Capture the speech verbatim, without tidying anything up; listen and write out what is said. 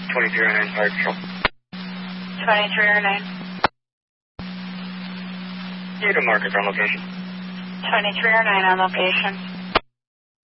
twenty-three oh nine Fire Patrol. twenty-three oh nine. You can mark it on location. twenty-three oh nine on location.